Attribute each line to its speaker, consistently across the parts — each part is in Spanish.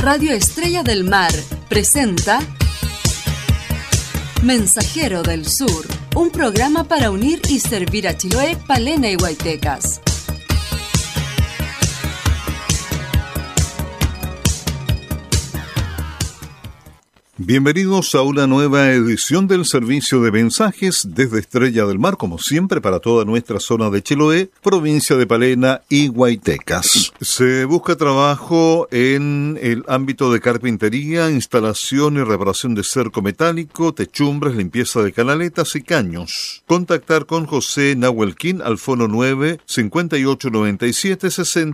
Speaker 1: Radio Estrella del Mar presenta Mensajero del Sur, un programa para unir y servir a Chiloé, Palena y Huaytecas.
Speaker 2: Bienvenidos a una nueva edición del servicio de mensajes desde Estrella del Mar, como siempre, para toda nuestra zona de Chiloé, provincia de Palena y Huaytecas. Se busca trabajo en el ámbito de carpintería, instalación y reparación de cerco metálico, techumbres, limpieza de canaletas y caños. Contactar con José Nahuelquín al fono 9 5897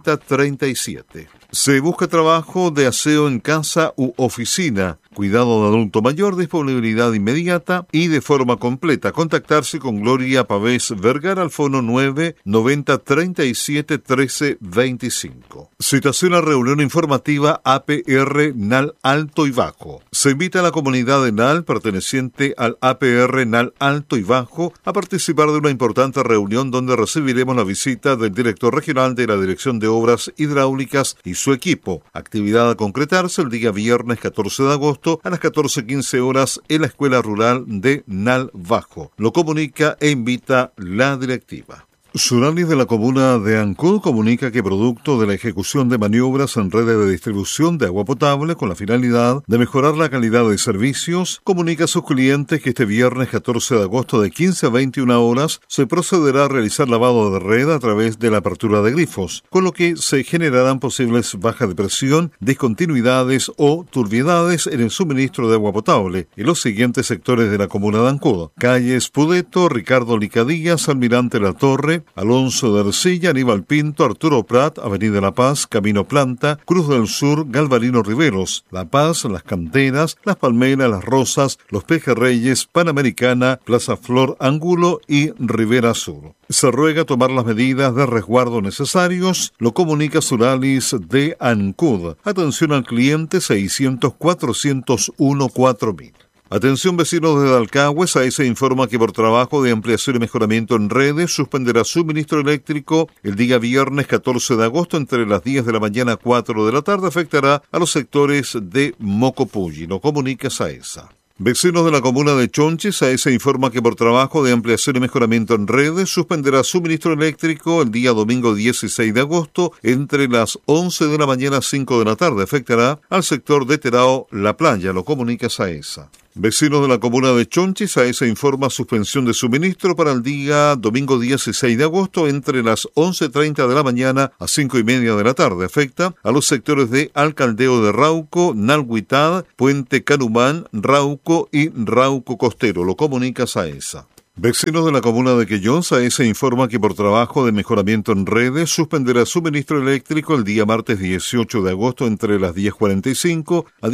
Speaker 2: 6037. Se busca trabajo de aseo en casa u oficina, cuidado de adulto mayor, disponibilidad inmediata y de forma completa. Contactarse con Gloria Pavés Vergara al fono 9 90 37 13 25. Citación a reunión informativa APR NAL Alto y Bajo. Se invita a la comunidad de NAL perteneciente al APR NAL Alto y Bajo a participar de una importante reunión donde recibiremos la visita del director regional de la Dirección de Obras Hidráulicas y su equipo. Actividad a concretarse el día viernes 14 de agosto a las 14:15 horas en la Escuela Rural de NAL Bajo. Lo comunica e invita la directiva. Suralis de la comuna de Ancud comunica que producto de la ejecución de maniobras en redes de distribución de agua potable con la finalidad de mejorar la calidad de servicios, comunica a sus clientes que este viernes 14 de agosto de 15 a 21 horas se procederá a realizar lavado de red a través de la apertura de grifos, con lo que se generarán posibles bajas de presión, discontinuidades o turbiedades en el suministro de agua potable en los siguientes sectores de la comuna de Ancud: calles Pudeto, Ricardo Licadías, Almirante La Torre, Alonso de Ercilla, Aníbal Pinto, Arturo Prat, Avenida La Paz, Camino Planta, Cruz del Sur, Galvarino Riveros, La Paz, Las Canteras, Las Palmeras, Las Rosas, Los Pejerreyes, Panamericana, Plaza Flor, Angulo y Rivera Sur. Se ruega tomar las medidas de resguardo necesarios, lo comunica Suralis de Ancud. Atención al cliente 600 401 4000. Atención vecinos de Dalcahue, SAESA informa que por trabajo de ampliación y mejoramiento en redes suspenderá suministro eléctrico el día viernes 14 de agosto entre las 10 de la mañana a 4 de la tarde. Afectará a los sectores de Mocopulli, lo comunica SAESA. Vecinos de la comuna de Chonchi, SAESA informa que por trabajo de ampliación y mejoramiento en redes suspenderá suministro eléctrico el día domingo 16 de agosto entre las 11 de la mañana a 5 de la tarde. Afectará al sector de Terao, La Playa, lo comunica SAESA. Vecinos de la comuna de Chonchi, SAESA informa suspensión de suministro para el día domingo 16 de agosto entre las 11:30 de la mañana a 5:30 de la tarde. Afecta a los sectores de Alcaldeo de Rauco, Nalhuitad, Puente Canumán, Rauco y Rauco Costero, lo comunica SAESA. Vecinos de la comuna de Quellón, SAESA informa que por trabajo de mejoramiento en redes suspenderá suministro eléctrico el día martes 18 de agosto entre las 10:45 a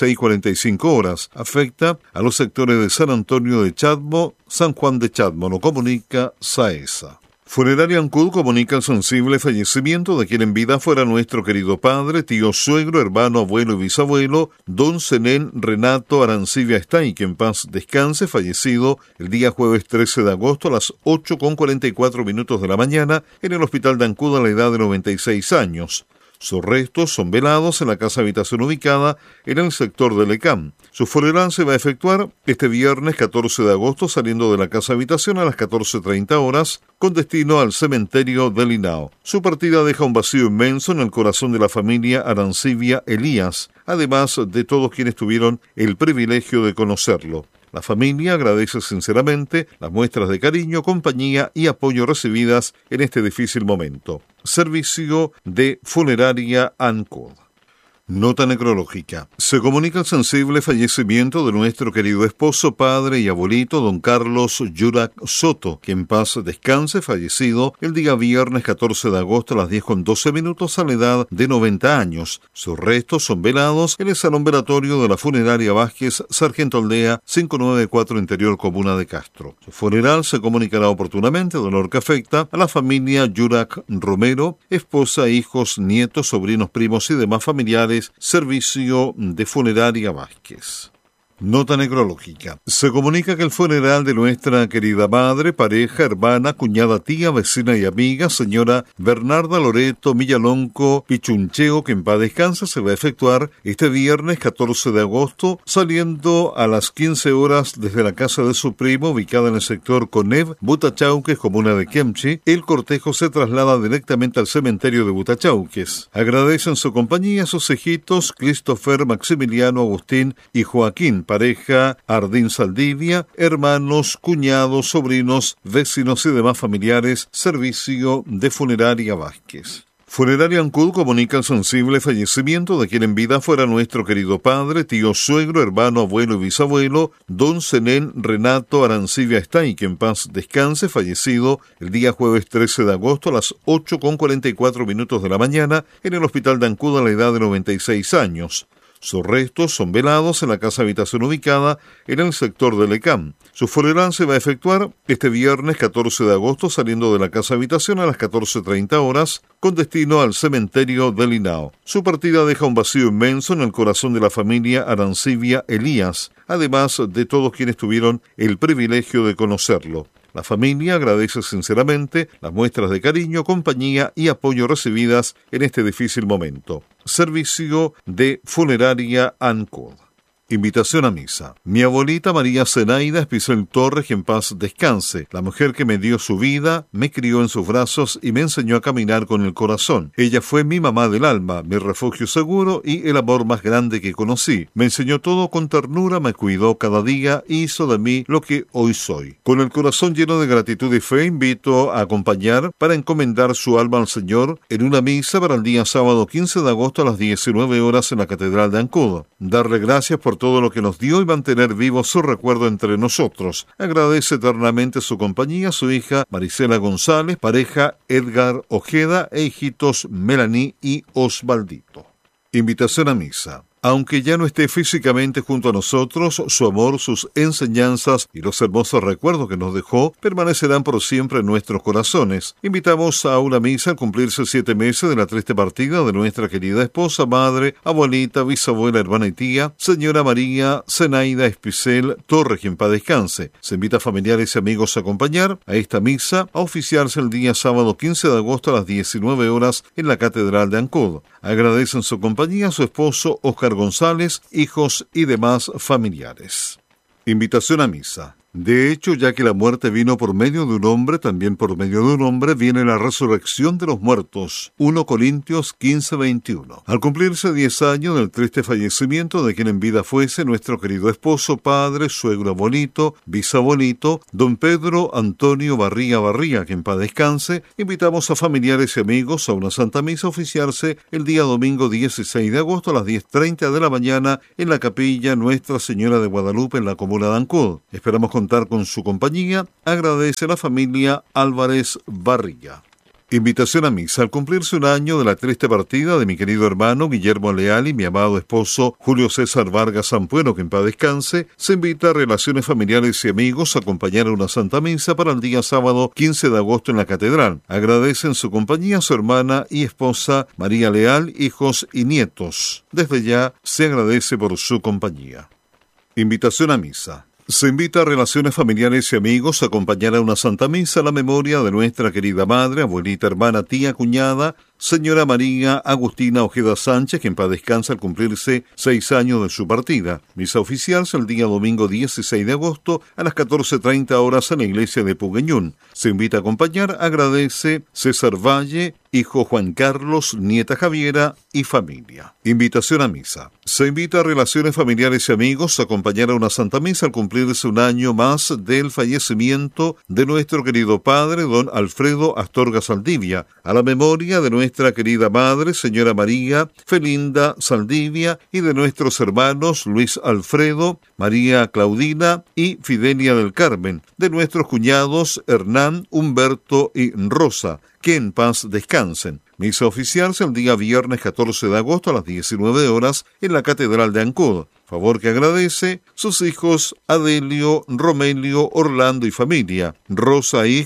Speaker 2: 16:45 horas. Afecta a los sectores de San Antonio de Chadmo, San Juan de Chadmo, lo comunica SAESA. Funeraria Ancud comunica el sensible fallecimiento de quien en vida fuera nuestro querido padre, tío, suegro, hermano, abuelo y bisabuelo, don Zenén Renato Arancibia Estay, que en paz descanse, fallecido el día jueves 13 de agosto a las 8:44 de la mañana en el hospital de Ancud a la edad de 96 años. Sus restos son velados en la casa habitación ubicada en el sector de Lecam. Su funeral se va a efectuar este viernes 14 de agosto saliendo de la casa habitación a las 14:30 horas con destino al cementerio de Linao. Su partida deja un vacío inmenso en el corazón de la familia Arancibia Elías, además de todos quienes tuvieron el privilegio de conocerlo. La familia agradece sinceramente las muestras de cariño, compañía y apoyo recibidas en este difícil momento. Servicio de Funeraria Ancud. Nota necrológica. Se comunica el sensible fallecimiento de nuestro querido esposo, padre y abuelito, don Carlos Yurak Soto, que en paz descanse, fallecido el día viernes 14 de agosto a las 10:12 a la edad de 90 años. Sus restos son velados en el salón velatorio de la Funeraria Vázquez, Sargento Aldea, 594 Interior, Comuna de Castro. Su funeral se comunicará oportunamente, dolor que afecta a la familia Yurak Romero, esposa, hijos, nietos, sobrinos, primos y demás familiares. Servicio de Funeraria Vázquez. Nota necrológica. Se comunica que el funeral de nuestra querida madre, pareja, hermana, cuñada, tía, vecina y amiga, señora Bernarda Loreto Millalonco Pichuncheo, que en paz descanse, se va a efectuar este viernes 14 de agosto, saliendo a las 15 horas desde la casa de su primo, ubicada en el sector Conev, Butachauques, comuna de Kemchi. El cortejo se traslada directamente al cementerio de Butachauques. Agradecen su compañía a sus hijitos Christopher, Maximiliano, Agustín y Joaquín, pareja Ardín Saldivia, hermanos, cuñados, sobrinos, vecinos y demás familiares. Servicio de Funeraria Vázquez. Funeraria Ancud comunica el sensible fallecimiento de quien en vida fuera nuestro querido padre, tío, suegro, hermano, abuelo y bisabuelo, don Zenén Renato Arancibia Estay, que en paz descanse, fallecido el día jueves 13 de agosto a las 8:44 de la mañana en el hospital de Ancud a la edad de 96 años. Sus restos son velados en la casa habitación ubicada en el sector de Lecam. Su funeral se va a efectuar este viernes 14 de agosto saliendo de la casa habitación a las 14:30 horas con destino al cementerio de Linao. Su partida deja un vacío inmenso en el corazón de la familia Arancibia Elías, además de todos quienes tuvieron el privilegio de conocerlo. La familia agradece sinceramente las muestras de cariño, compañía y apoyo recibidas en este difícil momento. Servicio de Funeraria Ancud. Invitación a misa. Mi abuelita María Zenaida Espicel Torres, que en paz descanse, la mujer que me dio su vida, me crió en sus brazos y me enseñó a caminar con el corazón. Ella fue mi mamá del alma, mi refugio seguro y el amor más grande que conocí. Me enseñó todo con ternura, me cuidó cada día y hizo de mí lo que hoy soy. Con el corazón lleno de gratitud y fe, invito a acompañar para encomendar su alma al Señor en una misa para el día sábado 15 de agosto a las 19 horas en la Catedral de Ancud. Darle gracias por todo lo que nos dio y mantener vivo su recuerdo entre nosotros. Agradece eternamente su compañía su hija Marisela González, pareja Edgar Ojeda e hijitos Melanie y Osvaldito. Invitación a misa. Aunque ya no esté físicamente junto a nosotros, su amor, sus enseñanzas y los hermosos recuerdos que nos dejó permanecerán por siempre en nuestros corazones. Invitamos a una misa al cumplirse 7 meses de la triste partida de nuestra querida esposa, madre, abuelita, bisabuela, hermana y tía, señora María Zenaida Espicel Torres, quien en paz descanse. Se invita a familiares y amigos a acompañar a esta misa, a oficiarse el día sábado 15 de agosto a las 19 horas en la Catedral de Ancud. Agradecen su compañía a su esposo Óscar González, hijos y demás familiares. Invitación a misa. De hecho, ya que la muerte vino por medio de un hombre, también por medio de un hombre viene la resurrección de los muertos. 1 Corintios 15:21. Al cumplirse 10 años del triste fallecimiento de quien en vida fuese nuestro querido esposo, padre, suegro, abuelito, bisabuelito, don Pedro Antonio Barría, que en paz descanse, invitamos a familiares y amigos a una Santa Misa a oficiarse el día domingo 16 de agosto a las 10:30 de la mañana en la capilla Nuestra Señora de Guadalupe en la comuna de Ancud. Esperamos contar con su compañía. Agradece a la familia Álvarez Barriga. Invitación a misa. Al cumplirse un año de la triste partida de mi querido hermano Guillermo Leal y mi amado esposo Julio César Vargas Zampuero, que en paz descanse, se invita a relaciones familiares y amigos a acompañar a una Santa Misa para el día sábado 15 de agosto en la Catedral. Agradecen su compañía a su hermana y esposa María Leal, hijos y nietos. Desde ya se agradece por su compañía. Invitación a misa. Se invita a relaciones familiares y amigos a acompañar a una Santa Misa a la memoria de nuestra querida madre, abuelita, hermana, tía, cuñada, señora María Agustina Ojeda Sánchez, que en paz descansa al cumplirse 6 años de su partida. Misa oficial el día domingo 16 de agosto a las 14:30 horas en la iglesia de Pugueñún. Se invita a acompañar, agradece César Valle, hijo Juan Carlos, nieta Javiera y familia. Invitación a misa. Se invita a relaciones familiares y amigos a acompañar a una Santa Misa al cumplirse un año más del fallecimiento de nuestro querido padre, don Alfredo Astorga Saldivia, a la memoria de nuestra querida madre, señora María Felinda Saldivia, y de nuestros hermanos Luis Alfredo, María Claudina y Fidelia del Carmen, de nuestros cuñados Hernán, Humberto y Rosa, que en paz descansen. Misa oficial el día viernes 14 de agosto a las 19 horas en la Catedral de Ancud. Favor que agradece sus hijos Adelio, Romelio, Orlando y familia, Rosa hijo,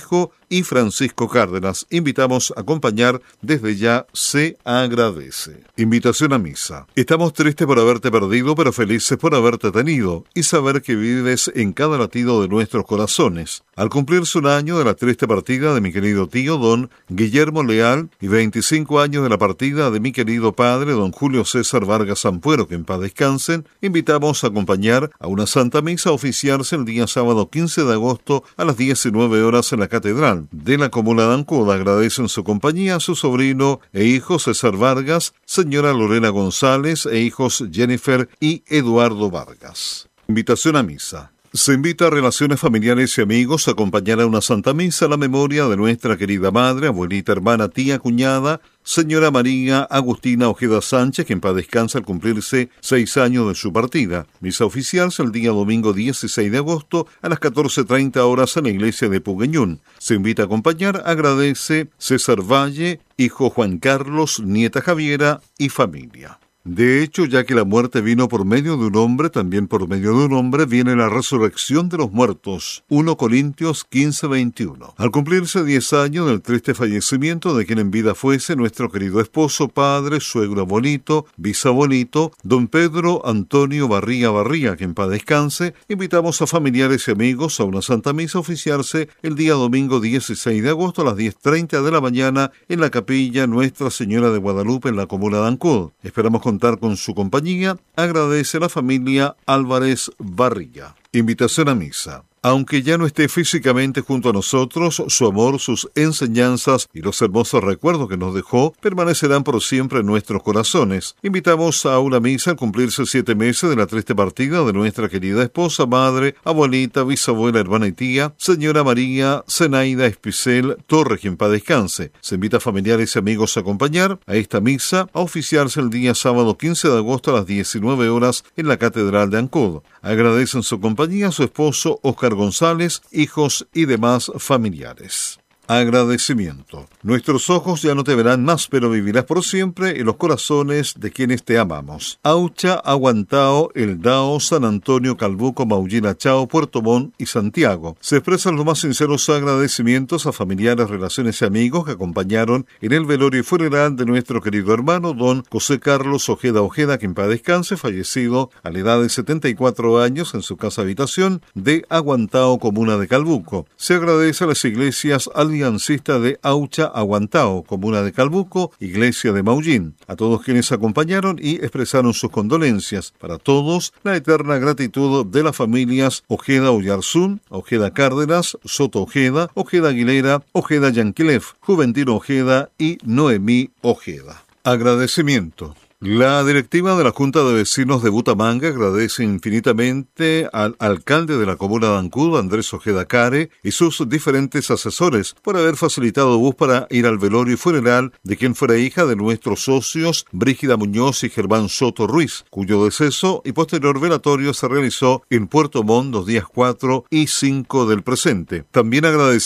Speaker 2: y Francisco Cárdenas. Invitamos a acompañar. Desde ya se agradece. Invitación a misa. Estamos tristes por haberte perdido, pero felices por haberte tenido y saber que vives en cada latido de nuestros corazones. Al cumplirse un año de la triste partida de mi querido tío, don Guillermo Leal, y 25 años de la partida de mi querido padre, don Julio César Vargas Ampuero, que en paz descansen, invitamos a acompañar a una Santa Misa a oficiarse el día sábado 15 de agosto a las 19 horas en la Catedral de la Comuna de Ancud. Agradecen su compañía a su sobrino e hijo César Vargas, señora Lorena González e hijos Jennifer y Eduardo Vargas. Invitación a misa. Se invita a relaciones familiares y amigos a acompañar a una Santa Misa a la memoria de nuestra querida madre, abuelita, hermana, tía, cuñada, señora María Agustina Ojeda Sánchez, que en paz descansa al cumplirse 6 años de su partida. Misa oficial el día domingo 16 de agosto a las 14:30 horas en la iglesia de Pugueñún. Se invita a acompañar, agradece César Valle, hijo Juan Carlos, nieta Javiera y familia. De hecho, ya que la muerte vino por medio de un hombre, también por medio de un hombre viene la resurrección de los muertos. 1 Corintios 15:21. Al cumplirse 10 años del triste fallecimiento de quien en vida fuese nuestro querido esposo, padre, suegro, abuelito, bisabuelito, don Pedro Antonio Barría, que en paz descanse, invitamos a familiares y amigos a una Santa Misa a oficiarse el día domingo 16 de agosto a las 10:30 de la mañana en la capilla Nuestra Señora de Guadalupe en la comuna de Ancud. Esperamos contar con su compañía. Agradece a la familia Álvarez Barría. Invitación a misa. Aunque ya no esté físicamente junto a nosotros, su amor, sus enseñanzas y los hermosos recuerdos que nos dejó permanecerán por siempre en nuestros corazones. Invitamos a una misa al cumplirse 7 meses de la triste partida de nuestra querida esposa, madre, abuelita, bisabuela, hermana y tía, señora María Zenaida Espicel Torres, quien en paz descanse. Se invita a familiares y amigos a acompañar a esta misa a oficiarse el día sábado 15 de agosto a las 19 horas en la Catedral de Ancud. Agradecen su compañía a su esposo Óscar González, hijos y demás familiares. Agradecimiento. Nuestros ojos ya no te verán más, pero vivirás por siempre en los corazones de quienes te amamos. Aucha, Aguantao, El Dao, San Antonio, Calbuco, Maullina, Chao, Puerto Montt y Santiago. Se expresan los más sinceros agradecimientos a familiares, relaciones y amigos que acompañaron en el velorio y funeral de nuestro querido hermano don José Carlos Ojeda, que en paz descanse, fallecido a la edad de 74 años en su casa habitación de Aguantao, comuna de Calbuco. Se agradece a las iglesias aliancista de Aucha, Aguantao, comuna de Calbuco, iglesia de Maullín, a todos quienes acompañaron y expresaron sus condolencias. Para todos, la eterna gratitud de las familias Ojeda Oyarzún, Ojeda Cárdenas, Soto Ojeda, Ojeda Aguilera, Ojeda Yanquilef, Juventino Ojeda y Noemí Ojeda. Agradecimiento. La directiva de la Junta de Vecinos de Butamanga agradece infinitamente al alcalde de la comuna de Ancud, Andrés Ojeda Care, y sus diferentes asesores por haber facilitado bus para ir al velorio y funeral de quien fuera hija de nuestros socios Brígida Muñoz y Germán Soto Ruiz, cuyo deceso y posterior velatorio se realizó en Puerto Montt los días 4 y 5 del presente. También agradecemos